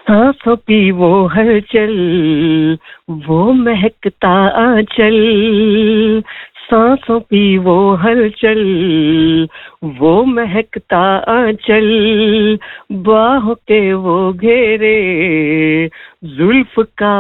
सांसों की वो हलचल, वो महकता आंचल, सांसों की वो हलचल, वो महकता आंचल, बाहों के वो घेरे जुल्फ का